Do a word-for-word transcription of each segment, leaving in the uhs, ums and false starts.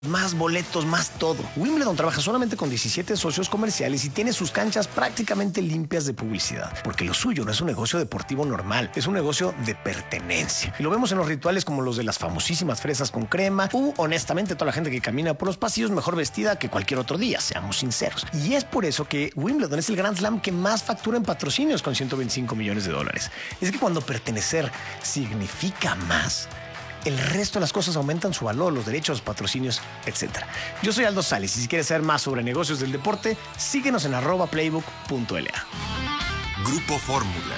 Más boletos, más todo. Wimbledon trabaja solamente con diecisiete socios comerciales y tiene sus canchas prácticamente limpias de publicidad. Porque lo suyo no es un negocio deportivo normal, es un negocio de pertenencia. Y lo vemos en los rituales como los de las famosísimas fresas con crema u, honestamente, toda la gente que camina por los pasillos mejor vestida que cualquier otro día, seamos sinceros. Y es por eso que Wimbledon es el Grand Slam que más factura en patrocinios con ciento veinticinco millones de dólares. Es que cuando pertenecer significa más, el resto de las cosas aumentan su valor, los derechos, patrocinios, etcétera. Yo soy Aldo Sales y si quieres saber más sobre negocios del deporte, síguenos en arroba playbook punto l a. Grupo Fórmula.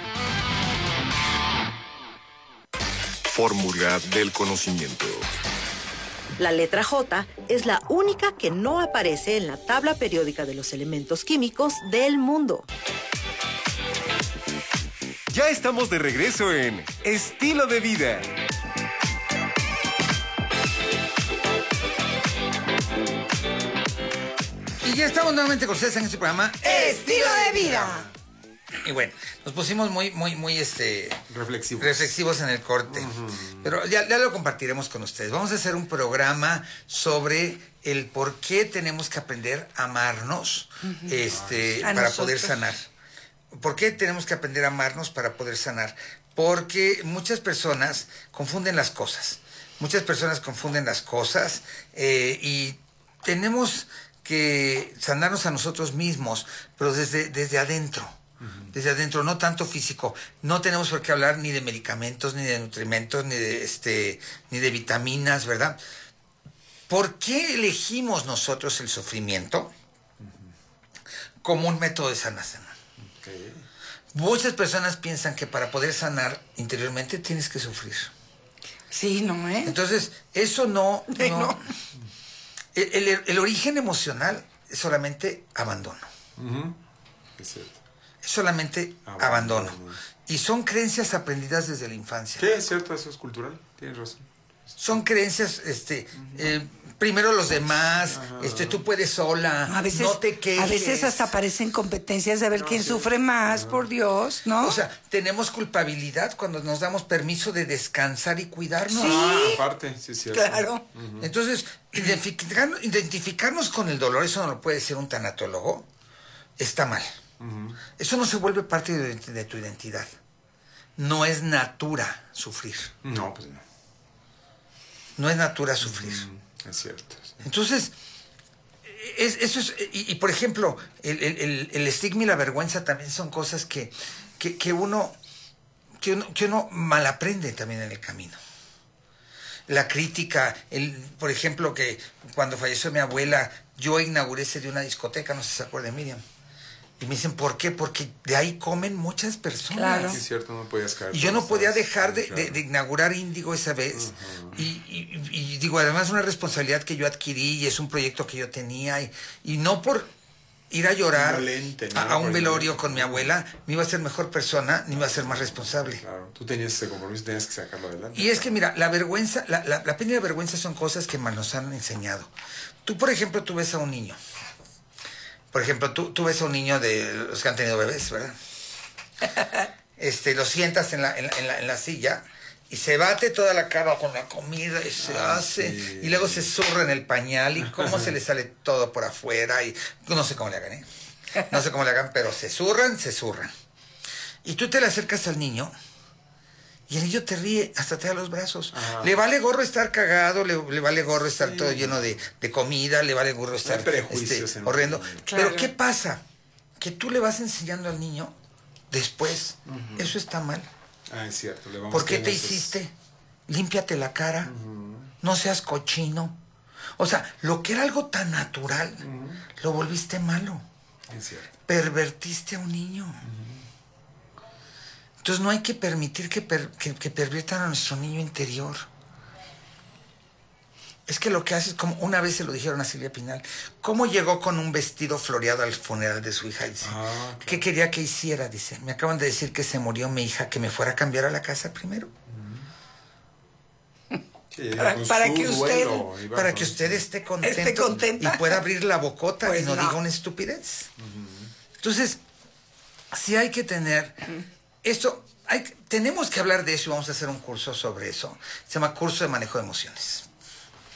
Fórmula del conocimiento. La letra J es la única que no aparece en la tabla periódica de los elementos químicos del mundo. Ya estamos de regreso en Estilo de Vida. Y ya estamos nuevamente con ustedes en este programa Estilo de Vida. Y bueno, nos pusimos muy, muy, muy este reflexivos, reflexivos en el corte. Uh-huh. Pero ya, ya lo compartiremos con ustedes. Vamos a hacer un programa sobre el por qué tenemos que aprender a amarnos, uh-huh. este, a para nosotros. poder sanar. ¿Por qué tenemos que aprender a amarnos para poder sanar? Porque muchas personas confunden las cosas. Muchas personas confunden las cosas eh, y tenemos que sanarnos a nosotros mismos, pero desde, desde adentro, uh-huh. desde adentro, no tanto físico. No tenemos por qué hablar ni de medicamentos, ni de nutrimentos, ni de, este, ni de vitaminas, ¿verdad? ¿Por qué elegimos nosotros el sufrimiento uh-huh. como un método de sanación? Okay. Muchas personas piensan que para poder sanar interiormente tienes que sufrir. Sí, ¿no, eh? Entonces, eso no... Sí, no, no. El, el, el origen emocional es solamente abandono. Uh-huh. Es cierto. Es solamente abandono. abandono. Y son creencias aprendidas desde la infancia. Sí, es cierto, eso es cultural. Tienes razón. Son creencias, este, uh-huh. eh, primero los demás, uh-huh. este, tú puedes sola, a veces, no te quejes. A veces hasta aparecen competencias de ver no, quién sí. sufre más, uh-huh. por Dios, ¿no? O sea, tenemos culpabilidad cuando nos damos permiso de descansar y cuidarnos. Sí. Ah, aparte, sí, es cierto. Claro. Uh-huh. Entonces, identificar, identificarnos con el dolor, eso no lo puede ser un tanatólogo, está mal. Uh-huh. Eso no se vuelve parte de, de tu identidad. No es natura sufrir. No, pues no. No es natura sufrir. Mm, es cierto. Sí. Entonces, es, eso es... Y, y por ejemplo, el, el, el estigma y la vergüenza también son cosas que, que, que, uno, que, uno, que uno mal aprende también en el camino. La crítica, el, por ejemplo, que cuando falleció mi abuela, yo inauguré ese de una discoteca, no sé si se acuerda de Miriam. Y me dicen, ¿por qué? Porque de ahí comen muchas personas. Claro. Sí, es cierto, no podías caer. Y yo no podía dejar de, claro. de, de inaugurar Índigo esa vez. Uh-huh. Y, y, y digo, además es una responsabilidad que yo adquirí y es un proyecto que yo tenía. Y, y no por ir a llorar Indolente, ¿no? a, a un velorio con mi abuela, ni iba a ser mejor persona, ni iba a ser más responsable. Claro, tú tenías ese compromiso, tenías que sacarlo adelante. Y es que, mira, la vergüenza, la, la, la pena y la vergüenza son cosas que nos han enseñado. Tú, por ejemplo, tú ves a un niño. Por ejemplo, tú, tú ves a un niño de los que han tenido bebés, ¿verdad? Este, lo sientas en la, en, la, en, la, en la silla y se bate toda la cara con la comida y se ah, hace, sí. y luego se zurra en el pañal y cómo se le sale todo por afuera y no sé cómo le hagan, ¿eh? No sé cómo le hagan, pero se zurran, se zurran. Y tú te le acercas al niño y el niño te ríe, hasta te da los brazos. Ajá. Le vale gorro estar cagado, le, le vale gorro estar sí. todo lleno de, de comida, le vale gorro estar este, horrendo. Claro. Pero ¿qué pasa? Que tú le vas enseñando al niño después. Uh-huh. Eso está mal. Ah, es cierto. Le vamos ¿Por qué te haces... hiciste? Límpiate la cara. Uh-huh. No seas cochino. O sea, lo que era algo tan natural, uh-huh. lo volviste malo. Es cierto. Pervertiste a un niño. Uh-huh. Entonces no hay que permitir que, per, que, que perviertan a nuestro niño interior. Es que lo que hace es como, una vez se lo dijeron a Silvia Pinal, ¿cómo llegó con un vestido floreado al funeral de su hija? Dice, ah, claro. ¿Qué quería que hiciera? Dice, me acaban de decir que se murió mi hija, que me fuera a cambiar a la casa primero. Sí, para, para que usted para que usted esté contento esté contenta y pueda abrir la bocota pues y no, no diga una estupidez. Uh-huh. Entonces, sí hay que tener... Uh-huh. Esto, hay, tenemos que hablar de eso y vamos a hacer un curso sobre eso. Se llama Curso de Manejo de Emociones.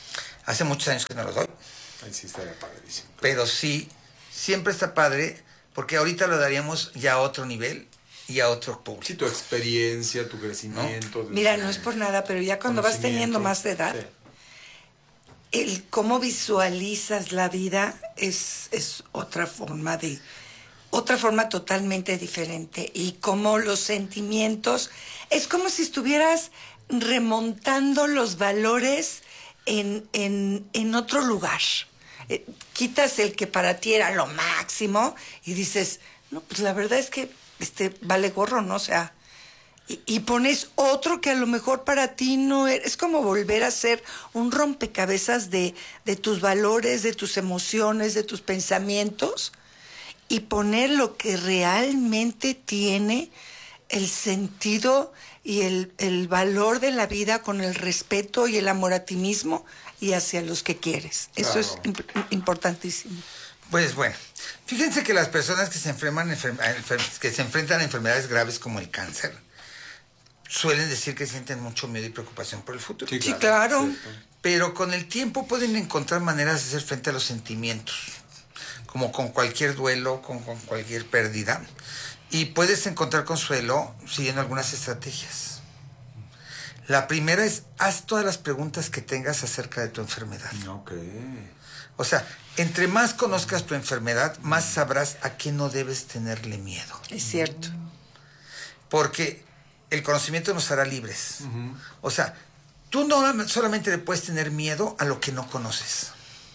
Hace muchos años que no lo doy. Ahí sí estaría padrísimo. Pero sí, siempre está padre, porque ahorita lo daríamos ya a otro nivel y a otro público. Sí, tu experiencia, tu crecimiento. ¿No? Mira, no es por nada, pero ya cuando vas teniendo más de edad, sí. el cómo visualizas la vida es, es otra forma de... Otra forma totalmente diferente. Y como los sentimientos... Es como si estuvieras remontando los valores en, en, en otro lugar. Eh, quitas el que para ti era lo máximo y dices, no, pues la verdad es que este vale gorro, ¿no? O sea, y, y pones otro que a lo mejor para ti no es... Es como volver a hacer un rompecabezas de, de tus valores, de tus emociones, de tus pensamientos... y poner lo que realmente tiene el sentido y el, el valor de la vida con el respeto y el amor a ti mismo y hacia los que quieres. Eso claro. es imp importantísimo. Pues bueno, fíjense que las personas que se, enferman, que se enfrentan a enfermedades graves como el cáncer suelen decir que sienten mucho miedo y preocupación por el futuro. Sí, claro. Sí, claro. Pero con el tiempo pueden encontrar maneras de hacer frente a los sentimientos, como con cualquier duelo, con, con cualquier pérdida. Y puedes encontrar consuelo siguiendo algunas estrategias. La primera es, haz todas las preguntas que tengas acerca de tu enfermedad. Ok. O sea, entre más conozcas tu enfermedad, más sabrás a qué no debes tenerle miedo. Es cierto. Porque el conocimiento nos hará libres. Uh-huh. O sea, tú no solamente le puedes tener miedo a lo que no conoces,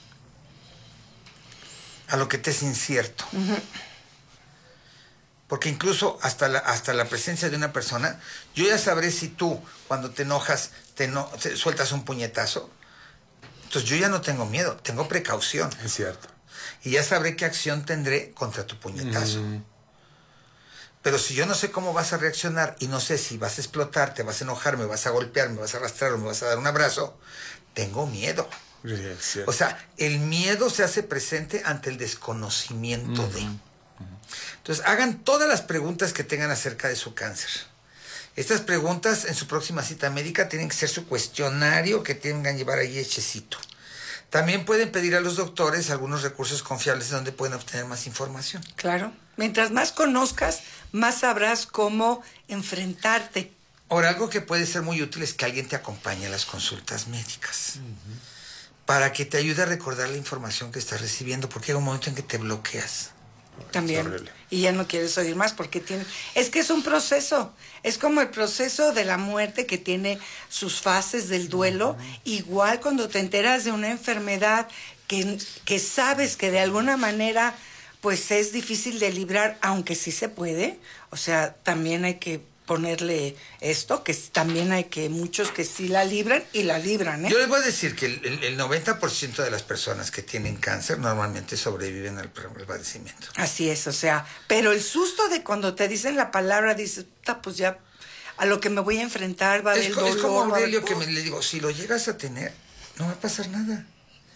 a lo que te es incierto. Uh-huh. Porque incluso hasta la, hasta la presencia de una persona, yo ya sabré si tú, cuando te enojas, te, no, te sueltas un puñetazo. Entonces yo ya no tengo miedo, tengo precaución. Es cierto. Y ya sabré qué acción tendré contra tu puñetazo. Uh-huh. Pero si yo no sé cómo vas a reaccionar y no sé si vas a explotar, te vas a enojar, me vas a golpear, me vas a arrastrar o me vas a dar un abrazo, tengo miedo. Sí, o sea, el miedo se hace presente ante el desconocimiento uh-huh. de. Uh-huh. Entonces, hagan todas las preguntas que tengan acerca de su cáncer. Estas preguntas en su próxima cita médica tienen que ser su cuestionario que tengan que llevar ahí hechecito. También pueden pedir a los doctores algunos recursos confiables donde pueden obtener más información. Claro. Mientras más conozcas, más sabrás cómo enfrentarte. Ahora, algo que puede ser muy útil es que alguien te acompañe a las consultas médicas. Uh-huh. Para que te ayude a recordar la información que estás recibiendo, porque hay un momento en que te bloqueas. También. Y ya no quieres oír más porque tiene... Es que es un proceso. Es como el proceso de la muerte que tiene sus fases del duelo. Uh-huh. Igual cuando te enteras de una enfermedad que, que sabes que de alguna manera pues es difícil de librar, aunque sí se puede. O sea, también hay que ponerle esto, que también hay que muchos que sí la libran y la libran, ¿eh? Yo les voy a decir que el, el noventa por ciento de las personas que tienen cáncer normalmente sobreviven al, al padecimiento. Así es, o sea, pero el susto de cuando te dicen la palabra, dices, pues ya a lo que me voy a enfrentar va a haber es, dolor. Es como Aurelio que me le digo, si lo llegas a tener, no va a pasar nada.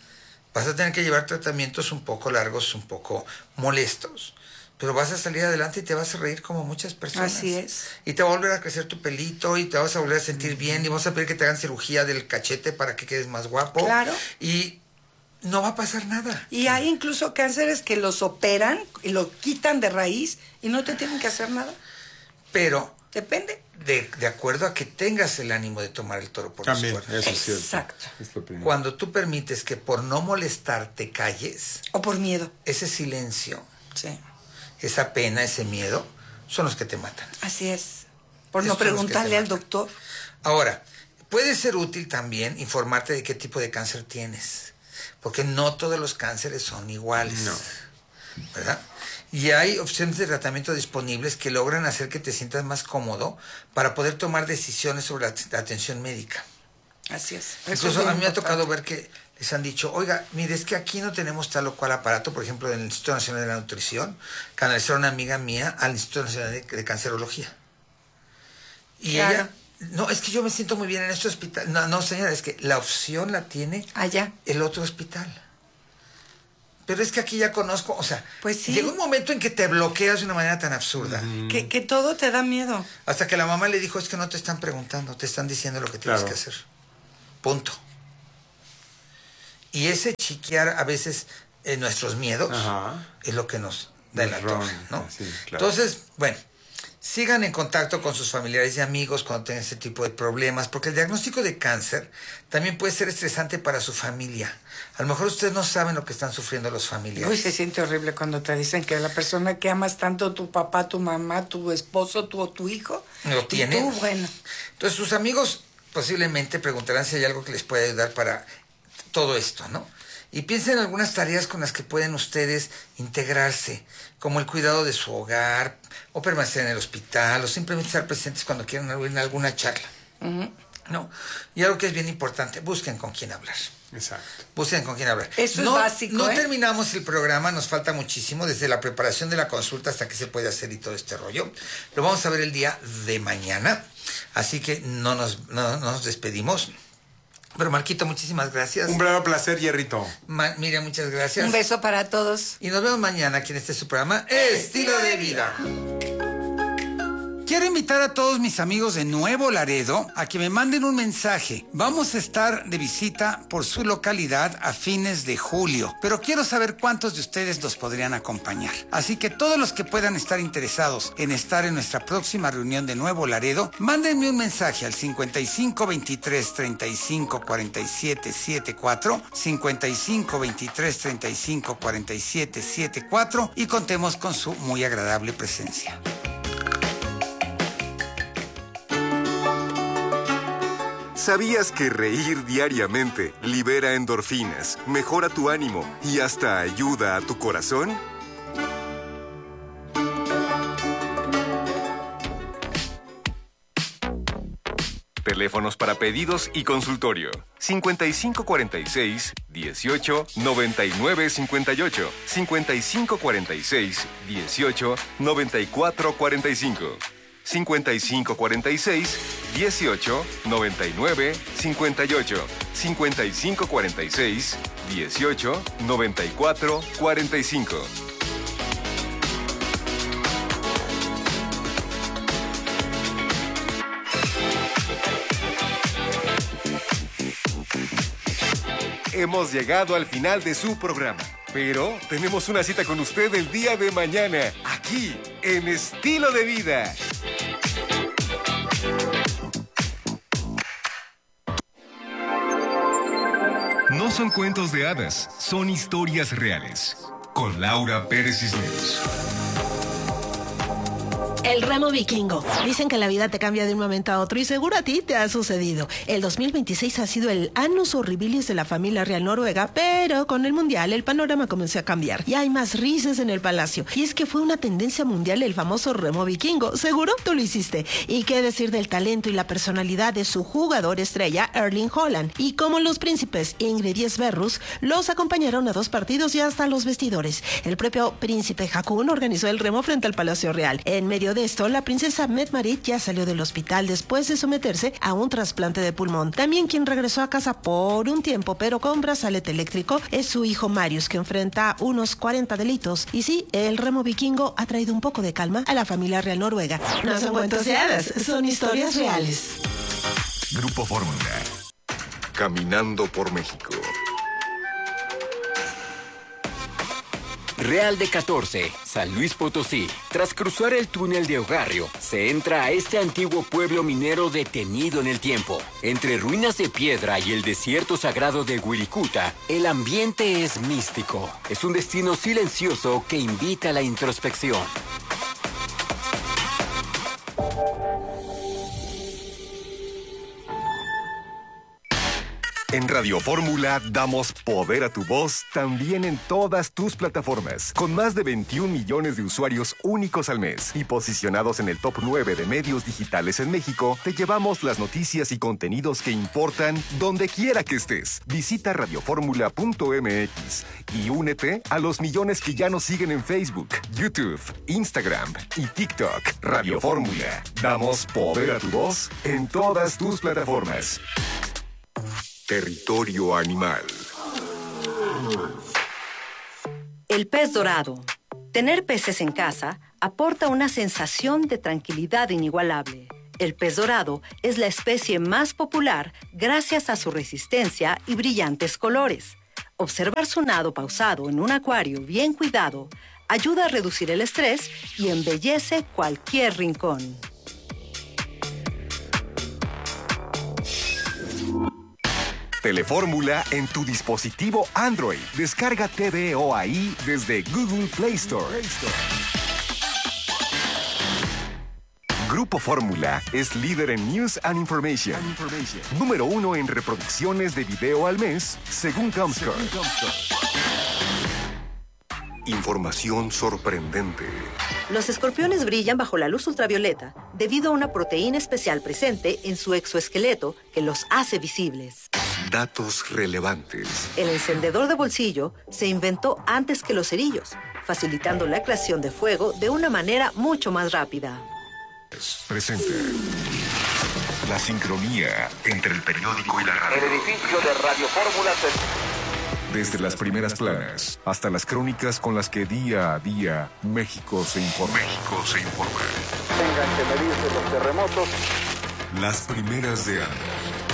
Vas a tener que llevar tratamientos un poco largos, un poco molestos. Pero vas a salir adelante y te vas a reír como muchas personas. Así es. Y te va a volver a crecer tu pelito y te vas a volver a sentir bien y vas a pedir que te hagan cirugía del cachete para que quedes más guapo. Claro. Y no va a pasar nada. Y hay incluso cánceres que los operan y lo quitan de raíz y no te tienen que hacer nada. Pero... Depende. De, de acuerdo a que tengas el ánimo de tomar el toro por También, los cuernos. Eso es cierto. Exacto. Es lo primero. Cuando tú permites que por no molestar te calles. O por miedo. Ese silencio. Sí. Esa pena, ese miedo, son los que te matan. Así es. Por Esos no preguntarle al doctor. Ahora, puede ser útil también informarte de qué tipo de cáncer tienes. Porque no todos los cánceres son iguales. No. ¿Verdad? Y hay opciones de tratamiento disponibles que logran hacer que te sientas más cómodo para poder tomar decisiones sobre la, la atención médica. Así es. Incluso a mí me ha tocado ver que les han dicho, oiga, mire, es que aquí no tenemos tal o cual aparato, por ejemplo, en el Instituto Nacional de la Nutrición, canalizaron a una amiga mía al Instituto Nacional de, de Cancerología. Y claro. ella, no, es que yo me siento muy bien en este hospital. No, no, señora, es que la opción la tiene allá el otro hospital. Pero es que aquí ya conozco, o sea, pues sí. Llega un momento en que te bloqueas de una manera tan absurda. Mm. Que, que todo te da miedo. Hasta que la mamá le dijo, es que no te están preguntando, te están diciendo lo que tienes claro. que hacer. Punto. Y ese chiquear a veces en nuestros miedos Ajá. es lo que nos da en la torre, ¿no? Sí, claro. Entonces, bueno, sigan en contacto con sus familiares y amigos cuando tengan ese tipo de problemas, porque el diagnóstico de cáncer también puede ser estresante para su familia. A lo mejor ustedes no saben lo que están sufriendo los familiares. Uy, se siente horrible cuando te dicen que la persona que amas tanto, tu papá, tu mamá, tu esposo, tu o tu hijo, lo tienen. Y tú, bueno. Entonces sus amigos posiblemente preguntarán si hay algo que les puede ayudar para todo esto, ¿no? Y piensen en algunas tareas con las que pueden ustedes integrarse, como el cuidado de su hogar, o permanecer en el hospital, o simplemente estar presentes cuando quieran ir en alguna charla. Uh-huh. ¿No? Y algo que es bien importante, busquen con quién hablar. Exacto. Busquen con quién hablar. Eso no, es básico, No ¿eh? terminamos el programa, nos falta muchísimo, desde la preparación de la consulta hasta qué se puede hacer y todo este rollo. Lo vamos a ver el día de mañana, así que no nos, no, no nos despedimos. Pero Marquito, muchísimas gracias. Un verdadero placer, Hierrito. Ma- Miriam, muchas gracias. Un beso para todos. Y nos vemos mañana aquí en este su programa Estilo de Vida. Quiero invitar a todos mis amigos de Nuevo Laredo a que me manden un mensaje. Vamos a estar de visita por su localidad a fines de julio, pero quiero saber cuántos de ustedes nos podrían acompañar. Así que todos los que puedan estar interesados en estar en nuestra próxima reunión de Nuevo Laredo, mándenme un mensaje al cincuenta y cinco veintitrés treinta y cinco cuarenta y siete setenta y cuatro, cincuenta y cinco veintitrés treinta y cinco cuarenta y siete setenta y cuatro y contemos con su muy agradable presencia. ¿Sabías que reír diariamente libera endorfinas, mejora tu ánimo y hasta ayuda a tu corazón? Teléfonos para pedidos y consultorio. cincuenta y cinco cuarenta y seis, dieciocho, noventa y nueve cincuenta y ocho. cincuenta y cinco cuarenta y seis, dieciocho, noventa y cuatro cuarenta y cinco. cincuenta y cinco cuarenta y seis, dieciocho, noventa y nueve cincuenta y ocho. cincuenta y cinco cuarenta y seis, dieciocho, noventa y cuatro cuarenta y cinco. Hemos llegado al final de su programa, pero tenemos una cita con usted el día de mañana, aquí, en Estilo de Vida. No son cuentos de hadas, son historias reales. Con Laura Pérez Cisneros. El remo vikingo. Dicen que la vida te cambia de un momento a otro y seguro a ti te ha sucedido. El dos mil veintiséis ha sido el annus horribilis de la familia real noruega, pero con el mundial el panorama comenzó a cambiar y hay más risas en el palacio. Y es que fue una tendencia mundial el famoso remo vikingo. Seguro tú lo hiciste. Y qué decir del talento y la personalidad de su jugador estrella, Erling Haaland. Y como los príncipes Ingrid y Sverrus los acompañaron a dos partidos y hasta los vestidores. El propio príncipe Haakon organizó el remo frente al Palacio Real. En medio de esto, la princesa Mette-Marit ya salió del hospital después de someterse a un trasplante de pulmón. También quien regresó a casa por un tiempo, pero con brazalete eléctrico, es su hijo Marius, que enfrenta unos cuarenta delitos. Y sí, el remo vikingo ha traído un poco de calma a la familia real noruega. No son cuentos de hadas, son historias reales. Grupo Fórmula. Caminando por México. Real de catorce, San Luis Potosí. Tras cruzar el túnel de Ogarrio, se entra a este antiguo pueblo minero detenido en el tiempo. Entre ruinas de piedra y el desierto sagrado de Wirikuta, el ambiente es místico. Es un destino silencioso que invita a la introspección. En Radio Fórmula damos poder a tu voz también en todas tus plataformas, con más de veintiún millones de usuarios únicos al mes y posicionados en el top nueve de medios digitales en México. Te llevamos las noticias y contenidos que importan donde quiera que estés. Visita radioformula punto m x y únete a los millones que ya nos siguen en Facebook, YouTube, Instagram y TikTok. Radio Fórmula, damos poder a tu voz en todas tus plataformas. Territorio animal. El pez dorado. Tener peces en casa aporta una sensación de tranquilidad inigualable. El pez dorado es la especie más popular gracias a su resistencia y brillantes colores. Observar su nado pausado en un acuario bien cuidado ayuda a reducir el estrés y embellece cualquier rincón. Telefórmula en tu dispositivo Android. Descarga T V O ahí desde Google Play Store. Grupo Fórmula es líder en News and Information. Número uno en reproducciones de video al mes, según Comscore. Información sorprendente. Los escorpiones brillan bajo la luz ultravioleta debido a una proteína especial presente en su exoesqueleto que los hace visibles. Datos relevantes. El encendedor de bolsillo se inventó antes que los cerillos, facilitando la creación de fuego de una manera mucho más rápida. Presente. La sincronía entre el periódico y la radio. El edificio de Radio Fórmula se... Desde las primeras planas hasta las crónicas con las que día a día México se informa. México se informa. Tengan que medirse los terremotos. Las primeras de año.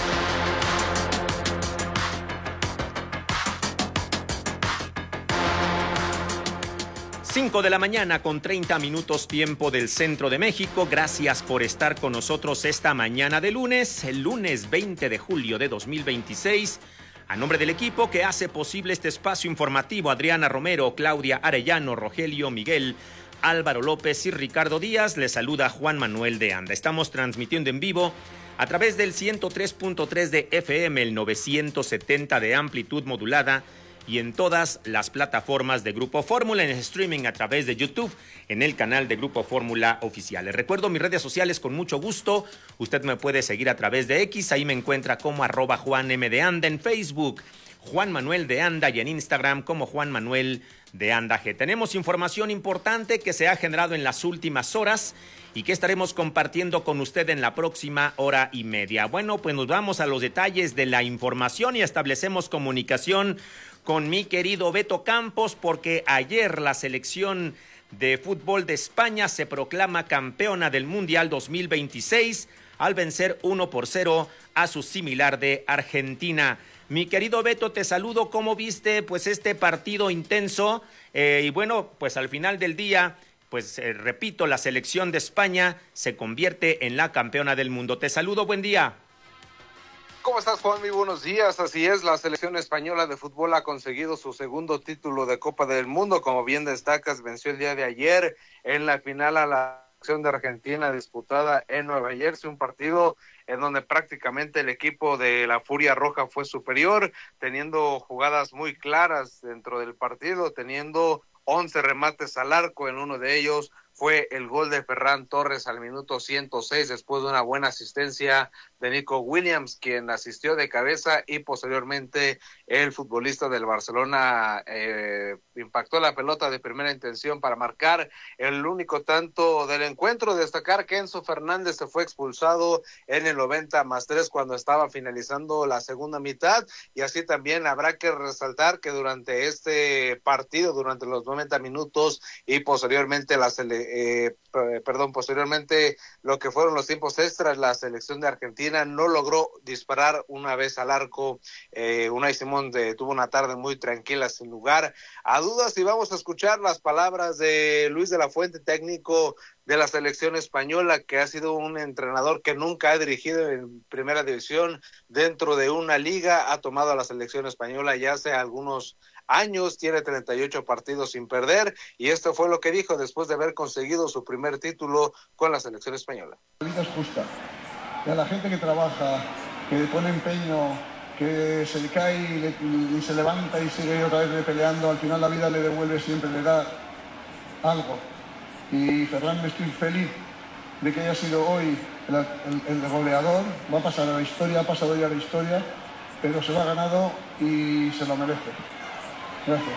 cinco de la mañana con treinta minutos tiempo del centro de México. Gracias por estar con nosotros esta mañana de lunes, el lunes veinte de julio de dos mil veintiséis. A nombre del equipo que hace posible este espacio informativo, Adriana Romero, Claudia Arellano, Rogelio Miguel, Álvaro López y Ricardo Díaz, les saluda Juan Manuel de Anda. Estamos transmitiendo en vivo a través del ciento tres punto tres de F M, el novecientos setenta de amplitud modulada y en todas las plataformas de Grupo Fórmula, en streaming a través de YouTube, en el canal de Grupo Fórmula Oficial. Les recuerdo mis redes sociales con mucho gusto. Usted me puede seguir a través de X, ahí me encuentra como arroba Juan M de Anda, en Facebook, Juan Manuel de Anda, y en Instagram como Juan Manuel de Anda G. Tenemos información importante que se ha generado en las últimas horas y que estaremos compartiendo con usted en la próxima hora y media. Bueno, pues nos vamos a los detalles de la información y establecemos comunicación con mi querido Beto Campos, porque ayer la selección de fútbol de España se proclama campeona del Mundial dos mil veintiséis al vencer uno por cero a su similar de Argentina. Mi querido Beto, te saludo. ¿Cómo viste pues este partido intenso? Eh, y bueno, pues al final del día, pues eh, repito, la selección de España se convierte en la campeona del mundo. Te saludo, buen día. ¿Cómo estás, Juan? Muy buenos días. Así es, la selección española de fútbol ha conseguido su segundo título de Copa del Mundo. Como bien destacas, venció el día de ayer en la final a la selección de Argentina disputada en Nueva Jersey, un partido en donde prácticamente el equipo de la Furia Roja fue superior, teniendo jugadas muy claras dentro del partido, teniendo once remates al arco. En uno de ellos fue el gol de Ferran Torres al minuto ciento seis, después de una buena asistencia de Nico Williams, quien asistió de cabeza, y posteriormente el futbolista del Barcelona eh, impactó la pelota de primera intención para marcar el único tanto del encuentro. Destacar que Enzo Fernández se fue expulsado en el noventa más tres cuando estaba finalizando la segunda mitad, y así también habrá que resaltar que durante este partido, durante los noventa minutos y posteriormente la selección Eh, perdón, posteriormente lo que fueron los tiempos extras, la selección de Argentina no logró disparar una vez al arco. eh, Unai Simón de, tuvo una tarde muy tranquila, sin lugar a dudas, y vamos a escuchar las palabras de Luis de la Fuente, técnico de la selección española, que ha sido un entrenador que nunca ha dirigido en primera división dentro de una liga, ha tomado a la selección española ya hace algunos años, tiene treinta y ocho partidos sin perder, y esto fue lo que dijo después de haber conseguido su primer título con la selección española. La vida es justa, y a la gente que trabaja, que pone empeño, que se le cae y, le, y se levanta y sigue otra vez peleando, al final la vida le devuelve, siempre le da algo. Y Ferran, estoy feliz de que haya sido hoy el, el, el goleador, va a pasar a la historia, ha pasado ya a la historia, pero se lo ha ganado y se lo merece. Gracias.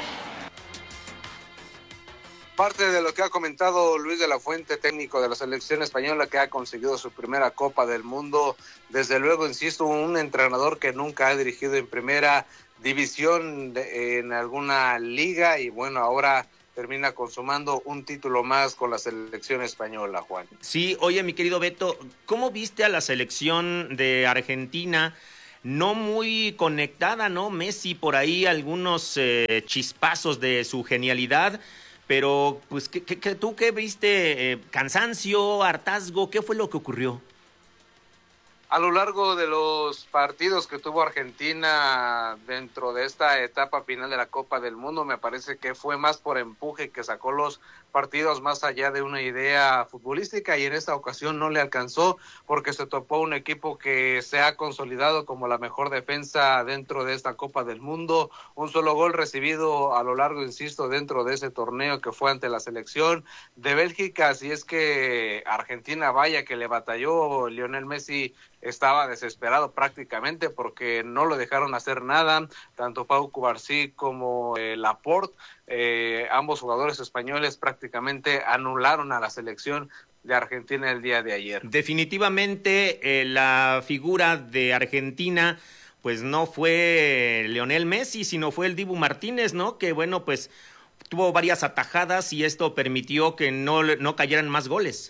Parte de lo que ha comentado Luis de la Fuente, técnico de la selección española, que ha conseguido su primera Copa del Mundo. Desde luego, insisto, un entrenador que nunca ha dirigido en primera división de, en alguna liga, y bueno, ahora termina consumando un título más con la selección española, Juan. Sí, oye, mi querido Beto, ¿cómo viste a la selección de Argentina? no muy conectada, ¿no? Messi, por ahí algunos eh, chispazos de su genialidad, pero pues, ¿qué, qué, ¿tú qué viste? Eh, ¿Cansancio, hartazgo? ¿Qué fue lo que ocurrió? A lo largo de los partidos que tuvo Argentina dentro de esta etapa final de la Copa del Mundo, me parece que fue más por empuje que sacó los partidos más allá de una idea futbolística, y en esta ocasión no le alcanzó porque se topó un equipo que se ha consolidado como la mejor defensa dentro de esta Copa del Mundo. Un solo gol recibido a lo largo, insisto, dentro de ese torneo que fue ante la selección de Bélgica. Así es que Argentina, vaya que le batalló. Lionel Messi estaba desesperado prácticamente porque no lo dejaron hacer nada, tanto Pau Cubarsí como eh, Laporte, eh, ambos jugadores españoles prácticamente anularon a la selección de Argentina el día de ayer. Definitivamente eh, la figura de Argentina pues no fue Lionel Messi, sino fue el Dibu Martínez, ¿no? Que bueno, pues tuvo varias atajadas y esto permitió que no, no cayeran más goles.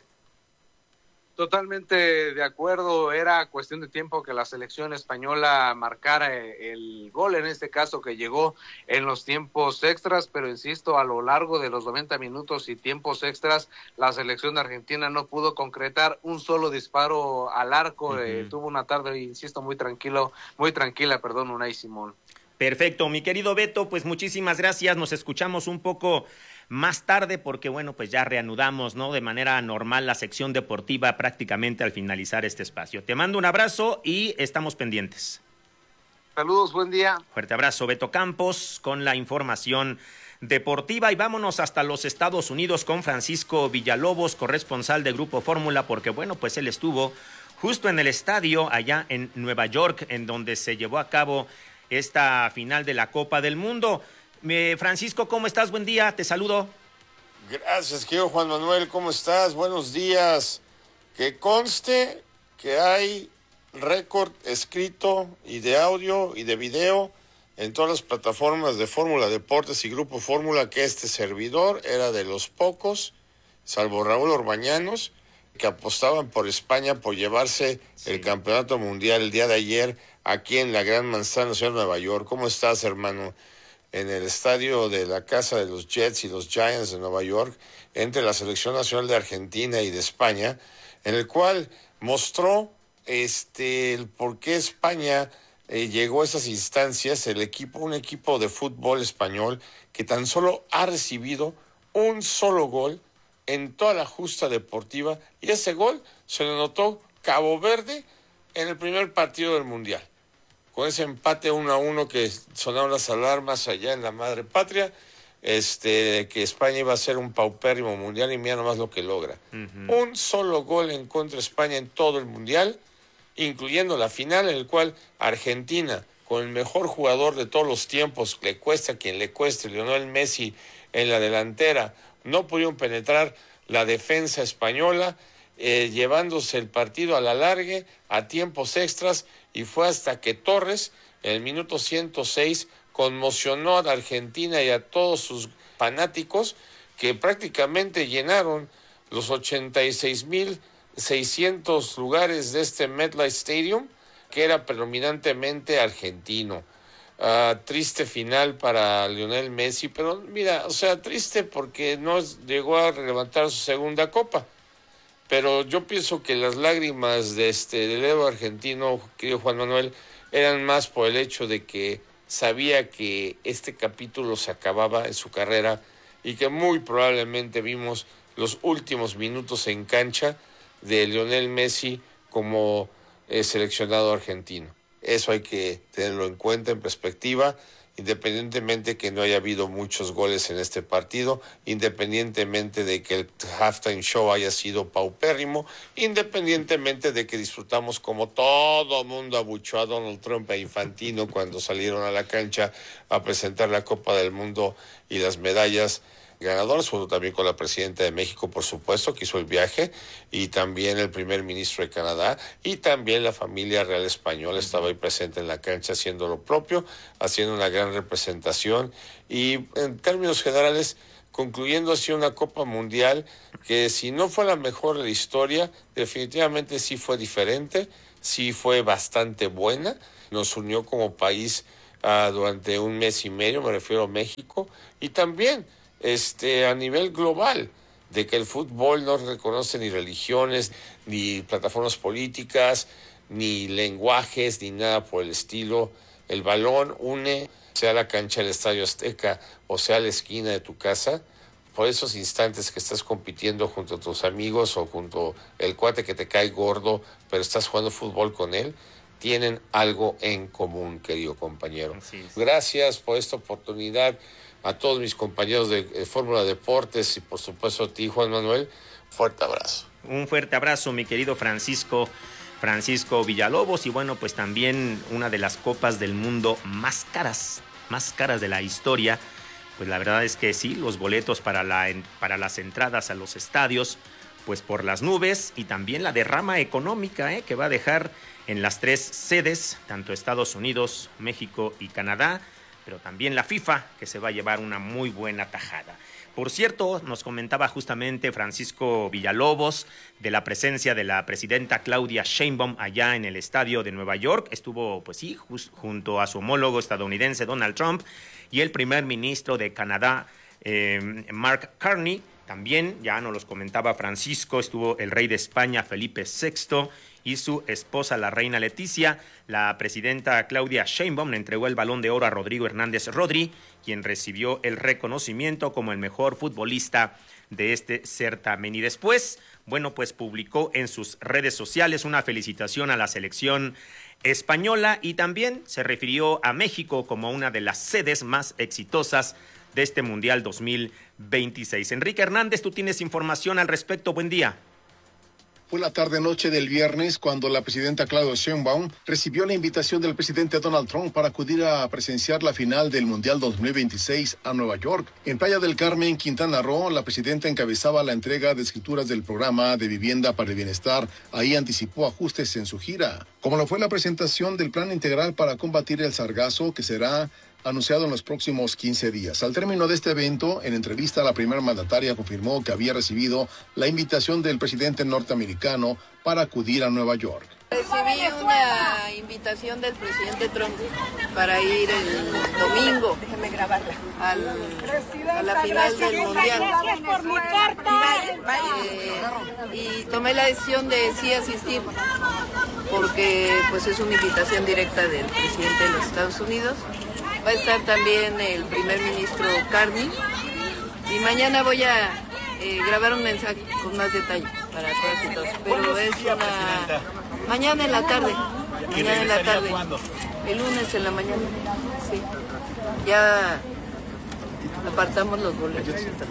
Totalmente de acuerdo, era cuestión de tiempo que la selección española marcara el gol, en este caso que llegó en los tiempos extras, pero insisto, a lo largo de los noventa minutos y tiempos extras, la selección de Argentina no pudo concretar un solo disparo al arco. Uh-huh. eh, tuvo una tarde, insisto, muy tranquilo, muy tranquila, perdón, Unai Simón. Perfecto, mi querido Beto, pues muchísimas gracias, nos escuchamos un poco más tarde porque, bueno, pues ya reanudamos, ¿no? De manera normal la sección deportiva prácticamente al finalizar este espacio. Te mando un abrazo y estamos pendientes. Saludos, buen día. Fuerte abrazo, Beto Campos, con la información deportiva. Y vámonos hasta los Estados Unidos con Francisco Villalobos, corresponsal de Grupo Fórmula, porque, bueno, pues él estuvo justo en el estadio allá en Nueva York, en donde se llevó a cabo esta final de la Copa del Mundo. Eh, Francisco, ¿cómo estás? Buen día, te saludo. Gracias, querido Juan Manuel, ¿cómo estás? Buenos días. Que conste que hay récord escrito y de audio y de video en todas las plataformas de Fórmula Deportes y Grupo Fórmula que este servidor era de los pocos, salvo Raúl Orbañanos, que apostaban por España por llevarse sí. el campeonato mundial el día de ayer aquí en la Gran Manzana, ciudad de Nueva York. ¿Cómo estás, hermano? En el estadio de la casa de los Jets y los Giants de Nueva York, entre la Selección Nacional de Argentina y de España, en el cual mostró este el por qué España eh, llegó a esas instancias, el equipo, un equipo de fútbol español que tan solo ha recibido un solo gol en toda la justa deportiva, y ese gol se lo anotó Cabo Verde en el primer partido del Mundial. Con ese empate uno a uno que sonaron las alarmas allá en la madre patria, este, que España iba a ser un paupérrimo mundial, y mira nomás lo que logra. Uh-huh. Un solo gol en contra de España en todo el mundial, incluyendo la final, en el cual Argentina, con el mejor jugador de todos los tiempos, le cuesta a quien le cueste, Lionel Messi en la delantera, no pudieron penetrar la defensa española, eh, llevándose el partido a la largue, a tiempos extras, y fue hasta que Torres, en el minuto ciento seis, conmocionó a la Argentina y a todos sus fanáticos, que prácticamente llenaron los ochenta y seis mil seiscientos lugares de este MetLife Stadium, que era predominantemente argentino. Uh, triste final para Lionel Messi, pero mira, o sea, triste porque no llegó a levantar su segunda copa. Pero yo pienso que las lágrimas de este del héroe argentino, querido Juan Manuel, eran más por el hecho de que sabía que este capítulo se acababa en su carrera y que muy probablemente vimos los últimos minutos en cancha de Lionel Messi como eh, seleccionado argentino. Eso hay que tenerlo en cuenta, en perspectiva, independientemente que no haya habido muchos goles en este partido, independientemente de que el halftime show haya sido paupérrimo, independientemente de que disfrutamos como todo mundo abuchó a Donald Trump e Infantino cuando salieron a la cancha a presentar la Copa del Mundo y las medallas ganadores, junto también con la presidenta de México, por supuesto, que hizo el viaje, y también el primer ministro de Canadá, y también la familia real española estaba ahí presente en la cancha haciendo lo propio, haciendo una gran representación, y en términos generales, concluyendo así una Copa Mundial que, si no fue la mejor de la historia, definitivamente sí fue diferente, sí fue bastante buena, nos unió como país uh, durante un mes y medio, me refiero a México, y también este, a nivel global, de que el fútbol no reconoce ni religiones, ni plataformas políticas, ni lenguajes, ni nada por el estilo. El balón une, sea la cancha del Estadio Azteca o sea la esquina de tu casa, por esos instantes que estás compitiendo junto a tus amigos o junto el cuate que te cae gordo, pero estás jugando fútbol con él, tienen algo en común, querido compañero. Gracias por esta oportunidad. A todos mis compañeros de, de Fórmula Deportes y por supuesto a ti, Juan Manuel, fuerte abrazo. Un fuerte abrazo, mi querido Francisco, Francisco Villalobos, y bueno, pues también una de las copas del mundo más caras, más caras de la historia. Pues la verdad es que sí, los boletos para, la, para las entradas a los estadios, pues por las nubes, y también la derrama económica ¿eh? que va a dejar en las tres sedes, tanto Estados Unidos, México y Canadá, pero también la FIFA, que se va a llevar una muy buena tajada. Por cierto, nos comentaba justamente Francisco Villalobos de la presencia de la presidenta Claudia Sheinbaum allá en el estadio de Nueva York. Estuvo, pues sí, just, junto a su homólogo estadounidense Donald Trump y el primer ministro de Canadá, eh, Mark Carney. También, ya nos los comentaba Francisco, estuvo el rey de España, Felipe sexto, y su esposa, la reina Leticia. La presidenta Claudia Sheinbaum le entregó el Balón de Oro a Rodrigo Hernández Rodri, quien recibió el reconocimiento como el mejor futbolista de este certamen. Y después, bueno, pues publicó en sus redes sociales una felicitación a la selección española y también se refirió a México como una de las sedes más exitosas de este Mundial dos mil veintiséis. Enrique Hernández, tú tienes información al respecto. Buen día. Fue la tarde-noche del viernes cuando la presidenta Claudia Sheinbaum recibió la invitación del presidente Donald Trump para acudir a presenciar la final del Mundial dos mil veintiséis a Nueva York. En Playa del Carmen, Quintana Roo, la presidenta encabezaba la entrega de escrituras del programa de vivienda para el bienestar. Ahí anticipó ajustes en su gira, como lo fue la presentación del plan integral para combatir el sargazo, que será anunciado en los próximos quince días. Al término de este evento, en entrevista, la primera mandataria confirmó que había recibido la invitación del presidente norteamericano para acudir a Nueva York. Recibí una invitación del presidente Trump para ir el domingo al, a la final del Mundial. Eh, y tomé la decisión de sí asistir, porque pues es una invitación directa del presidente de los Estados Unidos. Va a estar también el primer ministro Carney y mañana voy a eh, grabar un mensaje con más detalle para todas y todos. Pero es una... mañana en la tarde. Mañana en la tarde. El lunes en la mañana. Sí. Ya apartamos los boletos.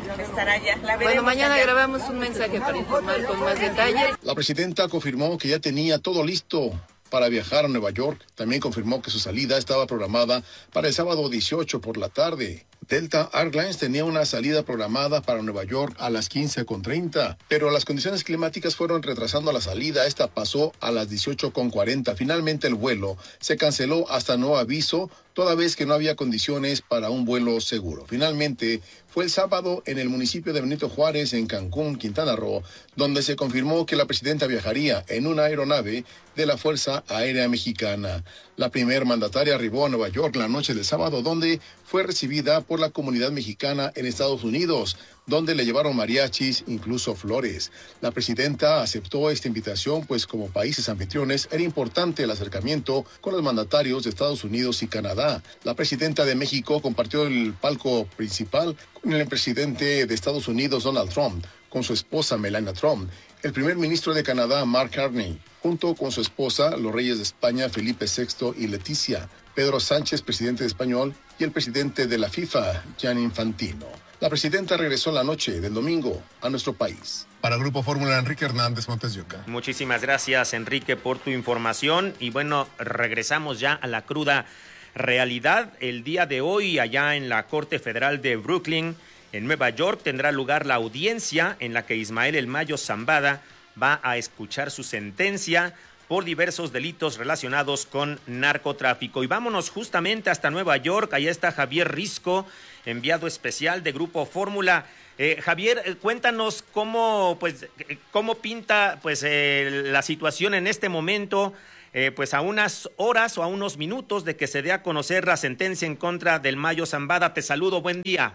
Bueno, mañana grabamos un mensaje para informar con más detalle. La presidenta confirmó que ya tenía todo listo para viajar a Nueva York. También confirmó que su salida estaba programada para el sábado dieciocho por la tarde. Delta Airlines tenía una salida programada para Nueva York a las quince con treinta, pero las condiciones climáticas fueron retrasando la salida. Esta pasó a las dieciocho con cuarenta. Finalmente el vuelo se canceló hasta nuevo aviso, toda vez que no había condiciones para un vuelo seguro. Finalmente fue el sábado en el municipio de Benito Juárez, en Cancún, Quintana Roo, donde se confirmó que la presidenta viajaría en una aeronave de la Fuerza Aérea Mexicana. La primer mandataria arribó a Nueva York la noche del sábado, donde fue recibida por la comunidad mexicana en Estados Unidos, donde le llevaron mariachis, incluso flores. La presidenta aceptó esta invitación, pues como países anfitriones era importante el acercamiento con los mandatarios de Estados Unidos y Canadá. La presidenta de México compartió el palco principal con el presidente de Estados Unidos, Donald Trump, con su esposa Melania Trump, el primer ministro de Canadá, Mark Carney, junto con su esposa, los reyes de España, Felipe sexto y Leticia, Pedro Sánchez, presidente español, y el presidente de la FIFA, Gianni Infantino. La presidenta regresó la noche del domingo a nuestro país. Para Grupo Fórmula, Enrique Hernández, Montes de Oca. Muchísimas gracias, Enrique, por tu información. Y bueno, regresamos ya a la cruda realidad. El día de hoy, allá en la Corte Federal de Brooklyn, en Nueva York, tendrá lugar la audiencia en la que Ismael El Mayo Zambada va a escuchar su sentencia por diversos delitos relacionados con narcotráfico. Y vámonos justamente hasta Nueva York. Allá está Javier Risco, enviado especial de Grupo Fórmula. Eh, Javier, eh, cuéntanos cómo, pues, cómo pinta pues, eh, la situación en este momento eh, pues a unas horas o a unos minutos de que se dé a conocer la sentencia en contra del Mayo Zambada. Te saludo, buen día.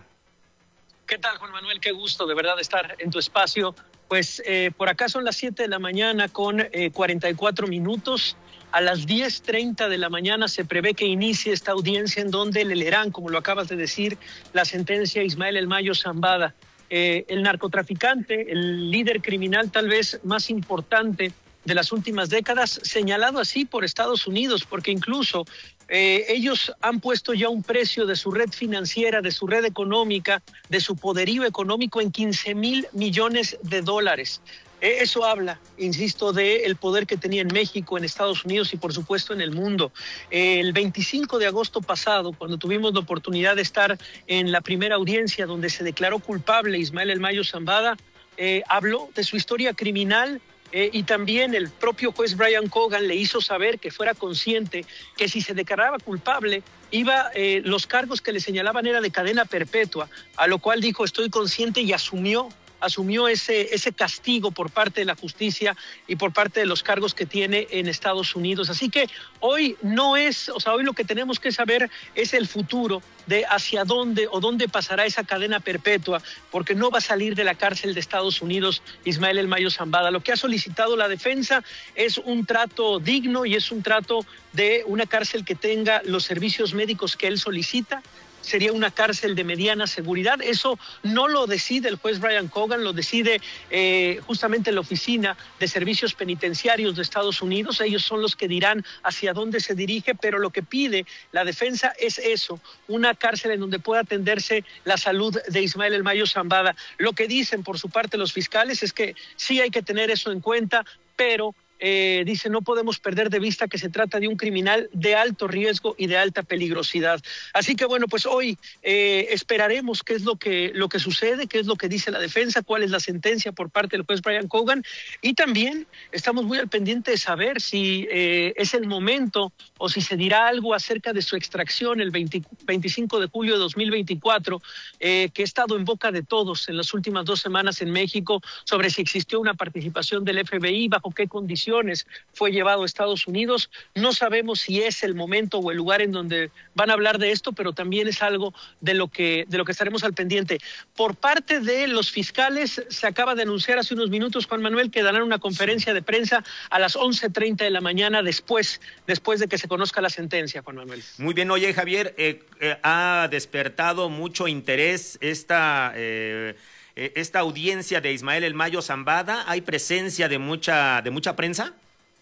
¿Qué tal, Juan Manuel? Qué gusto de verdad estar en tu espacio. Pues eh, por acá son las siete de la mañana con eh, cuarenta y cuatro minutos. A las diez treinta de la mañana se prevé que inicie esta audiencia en donde le leerán, como lo acabas de decir, la sentencia a Ismael El Mayo Zambada, eh, el narcotraficante, el líder criminal tal vez más importante de las últimas décadas, señalado así por Estados Unidos, porque incluso eh, ellos han puesto ya un precio de su red financiera, de su red económica, de su poderío económico en quince mil millones de dólares. Eso habla, insisto, del poder que tenía en México, en Estados Unidos y, por supuesto, en el mundo. El veinticinco de agosto pasado, cuando tuvimos la oportunidad de estar en la primera audiencia donde se declaró culpable Ismael El Mayo Zambada, eh, habló de su historia criminal eh, y también el propio juez Brian Cogan le hizo saber que fuera consciente que si se declaraba culpable, iba, eh, los cargos que le señalaban era de cadena perpetua, a lo cual dijo, estoy consciente, y asumió asumió ese, ese castigo por parte de la justicia y por parte de los cargos que tiene en Estados Unidos. Así que hoy no es, o sea, hoy lo que tenemos que saber es el futuro de hacia dónde o dónde pasará esa cadena perpetua, porque no va a salir de la cárcel de Estados Unidos Ismael El Mayo Zambada. Lo que ha solicitado la defensa es un trato digno y es un trato de una cárcel que tenga los servicios médicos que él solicita. Sería una cárcel de mediana seguridad. Eso no lo decide el juez Brian Cogan, lo decide eh, justamente la Oficina de Servicios Penitenciarios de Estados Unidos. Ellos son los que dirán hacia dónde se dirige, pero lo que pide la defensa es eso, una cárcel en donde pueda atenderse la salud de Ismael El Mayo Zambada. Lo que dicen por su parte los fiscales es que sí hay que tener eso en cuenta, pero Eh, dice, no podemos perder de vista que se trata de un criminal de alto riesgo y de alta peligrosidad. Así que bueno, pues hoy eh, esperaremos qué es lo que, lo que sucede, qué es lo que dice la defensa, cuál es la sentencia por parte del juez Brian Cogan, y también estamos muy al pendiente de saber si eh, es el momento o si se dirá algo acerca de su extracción el veinte, veinticinco de julio de dos mil veinticuatro, eh, que ha estado en boca de todos en las últimas dos semanas en México, sobre si existió una participación del F B I, bajo qué condiciones fue llevado a Estados Unidos. No sabemos si es el momento o el lugar en donde van a hablar de esto, pero también es algo de lo que, de lo que estaremos al pendiente. Por parte de los fiscales, se acaba de anunciar hace unos minutos, Juan Manuel, que darán una conferencia de prensa a las once treinta de la mañana después, después de que se conozca la sentencia, Juan Manuel. Muy bien, oye, Javier, eh, eh, ha despertado mucho interés esta... Eh... esta audiencia de Ismael El Mayo Zambada. ¿Hay presencia de mucha, de mucha prensa?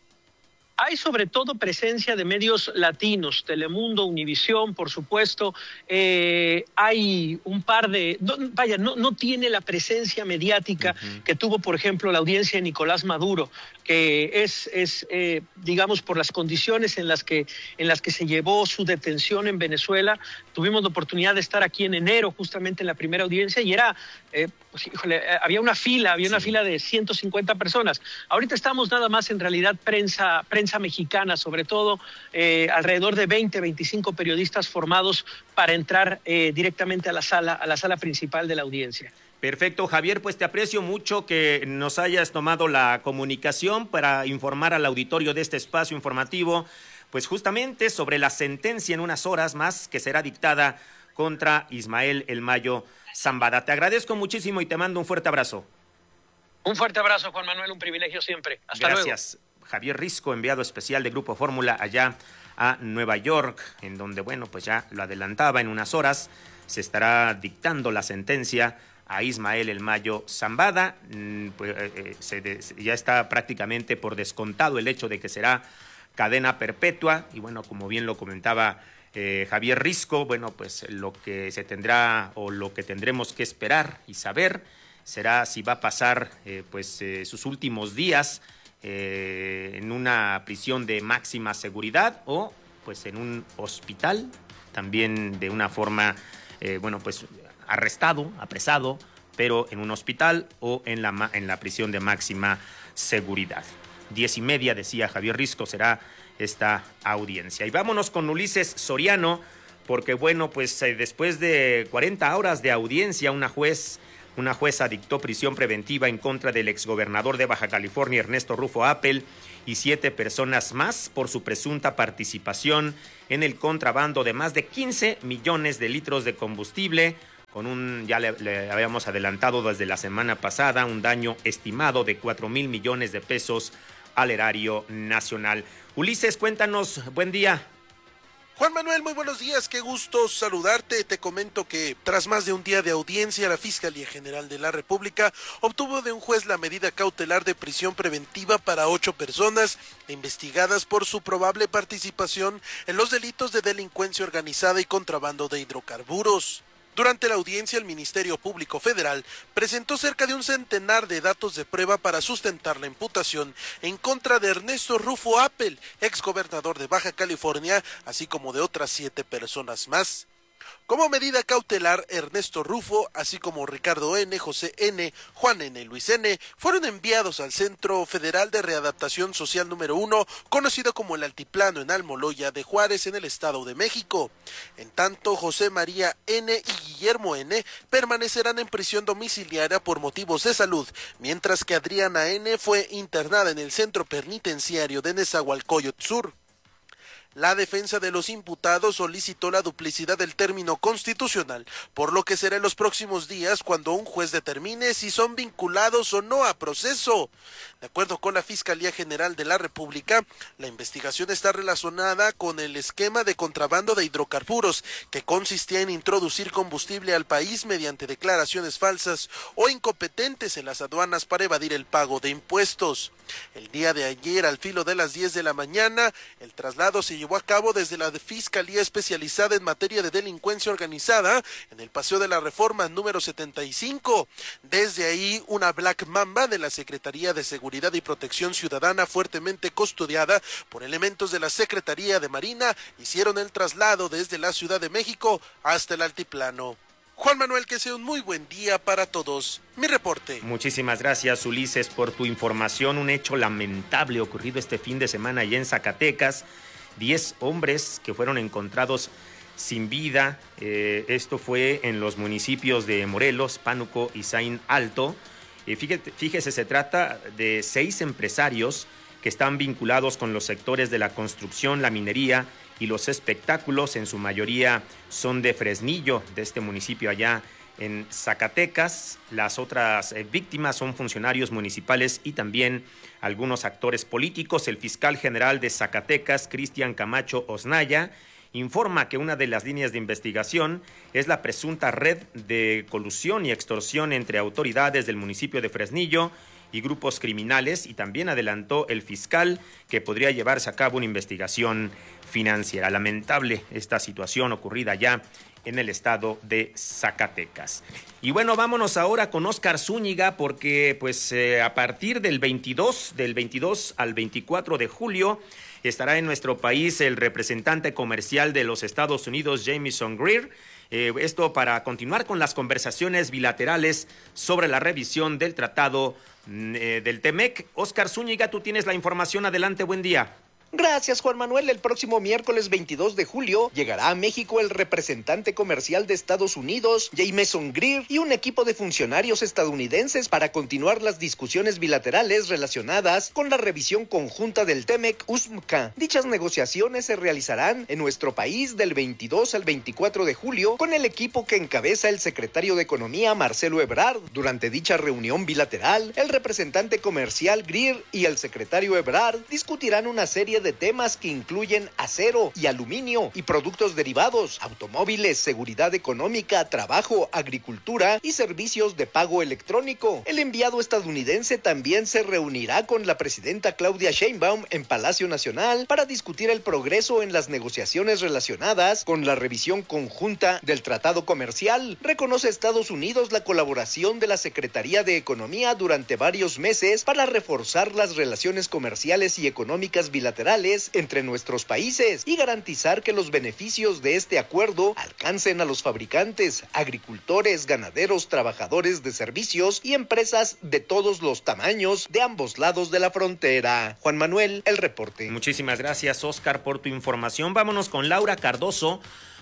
Hay sobre todo presencia de medios latinos, Telemundo, Univisión, por supuesto. Eh, hay un par de... No, vaya, no, no tiene la presencia mediática uh-huh. que tuvo, por ejemplo, la audiencia de Nicolás Maduro, que es, es eh, digamos, por las condiciones en las que, en las que se llevó su detención en Venezuela. Tuvimos la oportunidad de estar aquí en enero, justamente en la primera audiencia, y era... Eh, pues, híjole, había una fila, había una sí. fila de ciento cincuenta personas. Ahorita estamos nada más en realidad prensa, prensa mexicana, sobre todo eh, alrededor de veinte, veinticinco periodistas formados para entrar eh, directamente a la sala, a la sala principal de la audiencia. Perfecto, Javier, pues te aprecio mucho que nos hayas tomado la comunicación para informar al auditorio de este espacio informativo, pues justamente sobre la sentencia en unas horas más que será dictada contra Ismael El Mayo Zambada. Te agradezco muchísimo y te mando un fuerte abrazo. Un fuerte abrazo, Juan Manuel, un privilegio siempre. Hasta luego. Gracias. Javier Risco, enviado especial de Grupo Fórmula allá a Nueva York, en donde, bueno, pues ya lo adelantaba, en unas horas se estará dictando la sentencia a Ismael El Mayo Zambada. Pues, eh, se de, ya está prácticamente por descontado el hecho de que será cadena perpetua, y bueno, como bien lo comentaba eh, Javier Risco, bueno, pues lo que se tendrá o lo que tendremos que esperar y saber será si va a pasar eh, pues eh, sus últimos días eh, en una prisión de máxima seguridad o pues en un hospital, también de una forma, eh, bueno, pues arrestado, apresado, pero en un hospital o en la, en la prisión de máxima seguridad. Diez y media, decía Javier Risco, será esta audiencia. Y vámonos con Ulises Soriano, porque bueno, pues eh, después de cuarenta horas de audiencia, una juez Una jueza dictó prisión preventiva en contra del exgobernador de Baja California, Ernesto Rufo Appel, y siete personas más por su presunta participación en el contrabando de más de quince millones de litros de combustible, con un, ya le, le habíamos adelantado desde la semana pasada, un daño estimado de cuatro mil millones de pesos al erario nacional. Ulises, cuéntanos, buen día. Juan Manuel, muy buenos días, qué gusto saludarte. Te comento que tras más de un día de audiencia, la Fiscalía General de la República obtuvo de un juez la medida cautelar de prisión preventiva para ocho personas investigadas por su probable participación en los delitos de delincuencia organizada y contrabando de hidrocarburos. Durante la audiencia, el Ministerio Público Federal presentó cerca de un centenar de datos de prueba para sustentar la imputación en contra de Ernesto Rufo Appel, exgobernador de Baja California, así como de otras siete personas más. Como medida cautelar, Ernesto Rufo, así como Ricardo N., José N., Juan N., Luis N., fueron enviados al Centro Federal de Readaptación Social número uno, conocido como el Altiplano en Almoloya de Juárez, en el Estado de México. En tanto, José María N. y Guillermo N. permanecerán en prisión domiciliaria por motivos de salud, mientras que Adriana N. fue internada en el Centro Penitenciario de Nezahualcóyotl Sur. La defensa de los imputados solicitó la duplicidad del término constitucional, por lo que será en los próximos días cuando un juez determine si son vinculados o no a proceso. De acuerdo con la Fiscalía General de la República, la investigación está relacionada con el esquema de contrabando de hidrocarburos, que consistía en introducir combustible al país mediante declaraciones falsas o incompetentes en las aduanas para evadir el pago de impuestos. El día de ayer, al filo de las diez de la mañana, el traslado se llevó a cabo desde la Fiscalía Especializada en Materia de Delincuencia Organizada en el Paseo de la Reforma número setenta y cinco. Desde ahí, una Black Mamba de la Secretaría de Seguridad y Protección Ciudadana, fuertemente custodiada por elementos de la Secretaría de Marina, hicieron el traslado desde la Ciudad de México hasta el Altiplano. Juan Manuel, que sea un muy buen día para todos. Mi reporte. Muchísimas gracias, Ulises, por tu información. Un hecho lamentable ocurrido este fin de semana allá en Zacatecas. Diez hombres que fueron encontrados sin vida. Eh, esto fue en los municipios de Morelos, Pánuco y Zain Alto. Eh, fíjate, fíjese, se trata de seis empresarios que están vinculados con los sectores de la construcción, la minería y los espectáculos. En su mayoría son de Fresnillo, de este municipio allá en Zacatecas. Las otras eh, víctimas son funcionarios municipales y también algunos actores políticos. El fiscal general de Zacatecas, Cristian Camacho Osnaya, informa que una de las líneas de investigación es la presunta red de colusión y extorsión entre autoridades del municipio de Fresnillo y grupos criminales, y también adelantó el fiscal que podría llevarse a cabo una investigación financiera. Lamentable esta situación ocurrida ya en el estado de Zacatecas. Y bueno, vámonos ahora con Óscar Zúñiga, porque pues eh, a partir del veintidós, del veintidós al veinticuatro de julio, estará en nuestro país el representante comercial de los Estados Unidos, Jamieson Greer. Eh, esto para continuar con las conversaciones bilaterales sobre la revisión del tratado eh, del Temec. Óscar Zúñiga, tú tienes la información. Adelante, buen día. Gracias, Juan Manuel. El próximo miércoles veintidós de julio llegará a México el representante comercial de Estados Unidos, Jamieson Greer, y un equipo de funcionarios estadounidenses para continuar las discusiones bilaterales relacionadas con la revisión conjunta del Temec-U S M C A. Dichas negociaciones se realizarán en nuestro país del veintidós al veinticuatro de julio con el equipo que encabeza el secretario de Economía, Marcelo Ebrard. Durante dicha reunión bilateral, el representante comercial Greer y el secretario Ebrard discutirán una serie de temas que incluyen acero y aluminio y productos derivados, automóviles, seguridad económica, trabajo, agricultura y servicios de pago electrónico. El enviado estadounidense también se reunirá con la presidenta Claudia Sheinbaum en Palacio Nacional para discutir el progreso en las negociaciones relacionadas con la revisión conjunta del tratado comercial. Reconoce Estados Unidos la colaboración de la Secretaría de Economía durante varios meses para reforzar las relaciones comerciales y económicas bilaterales entre nuestros países y garantizar que los beneficios de este acuerdo alcancen a los fabricantes, agricultores, ganaderos, trabajadores de servicios y empresas de todos los tamaños de ambos lados de la frontera. Juan Manuel, el reporte. Muchísimas gracias, Óscar, por tu información. Vámonos con Laura Cardoso,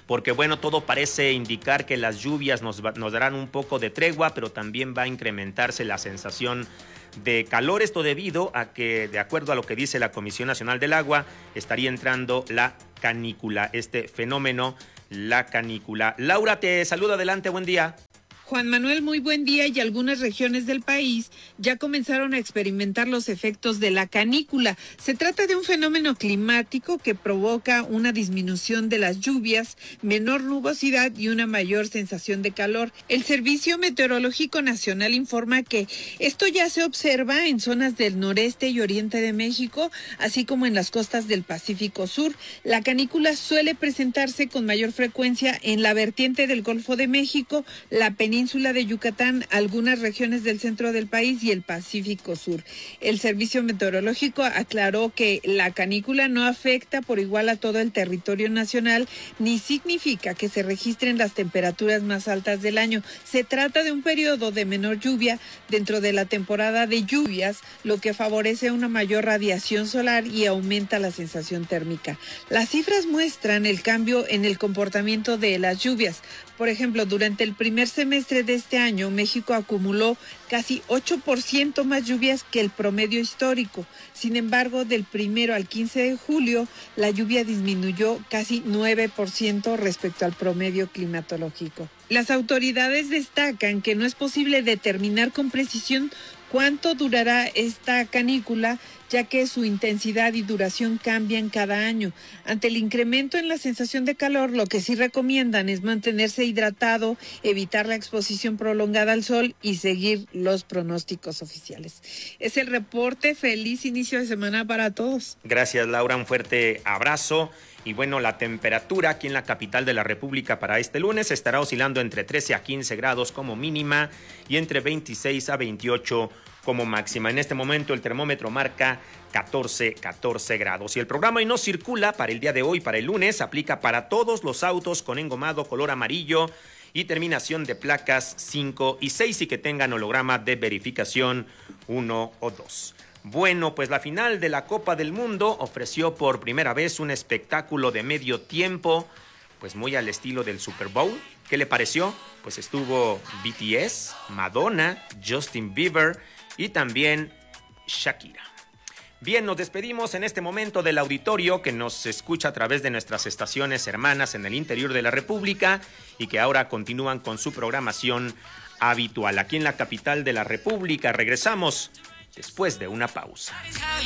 porque bueno, todo parece indicar que las lluvias nos, nos darán un poco de tregua, pero también va a incrementarse la sensación de calor. Esto debido a que, de acuerdo a lo que dice la Comisión Nacional del Agua, estaría entrando la canícula, este fenómeno, la canícula. Laura, te saludo, adelante, buen día. Juan Manuel, muy buen día, y algunas regiones del país ya comenzaron a experimentar los efectos de la canícula. Se trata de un fenómeno climático que provoca una disminución de las lluvias, menor nubosidad y una mayor sensación de calor. El Servicio Meteorológico Nacional informa que esto ya se observa en zonas del noreste y oriente de México, así como en las costas del Pacífico Sur. La canícula suele presentarse con mayor frecuencia en la vertiente del Golfo de México, la península Península de Yucatán, algunas regiones del centro del país y el Pacífico Sur. El Servicio Meteorológico aclaró que la canícula no afecta por igual a todo el territorio nacional, ni significa que se registren las temperaturas más altas del año. Se trata de un periodo de menor lluvia dentro de la temporada de lluvias, lo que favorece una mayor radiación solar y aumenta la sensación térmica. Las cifras muestran el cambio en el comportamiento de las lluvias. Por ejemplo, durante el primer semestre de este año, México acumuló casi ocho por ciento más lluvias que el promedio histórico. Sin embargo, del primero al quince de julio, la lluvia disminuyó casi nueve por ciento respecto al promedio climatológico. Las autoridades destacan que no es posible determinar con precisión cuánto durará esta canícula, ya que su intensidad y duración cambian cada año. Ante el incremento en la sensación de calor, lo que sí recomiendan es mantenerse hidratado, evitar la exposición prolongada al sol y seguir los pronósticos oficiales. Es el reporte. Feliz inicio de semana para todos. Gracias, Laura, un fuerte abrazo. Y bueno, la temperatura aquí en la capital de la República para este lunes estará oscilando entre trece a quince grados como mínima y entre veintiséis a veintiocho como máxima. En este momento el termómetro marca catorce, catorce grados. Y el programa Hoy No Circula para el día de hoy, para el lunes, aplica para todos los autos con engomado color amarillo y terminación de placas cinco y seis y que tengan holograma de verificación uno o dos. Bueno, pues la final de la Copa del Mundo ofreció por primera vez un espectáculo de medio tiempo, pues muy al estilo del Super Bowl. ¿Qué le pareció? Pues estuvo B T S, Madonna, Justin Bieber y también Shakira. Bien, nos despedimos en este momento del auditorio que nos escucha a través de nuestras estaciones hermanas en el interior de la República y que ahora continúan con su programación habitual. Aquí en la capital de la República regresamos después de una pausa.